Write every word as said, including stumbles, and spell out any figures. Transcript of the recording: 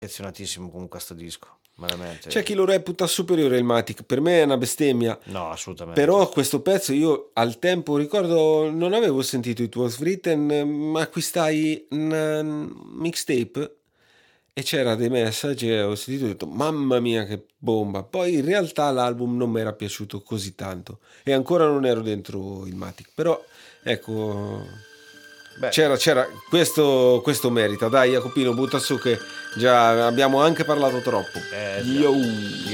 affezionatissimo comunque a sto disco, veramente. C'è chi lo reputa superiore al Matic, per me è una bestemmia. No, assolutamente. Però questo pezzo io al tempo ricordo non avevo sentito It Was Written, ma acquistai un mixtape e c'era dei messaggi e ho sentito e ho detto mamma mia che bomba. Poi in realtà l'album non mi era piaciuto così tanto e ancora non ero dentro il Matic, però ecco. Beh, C'era, c'era, questo, questo merita. Dai Jacopino, butta su che già abbiamo anche parlato troppo. eh, già. Yo.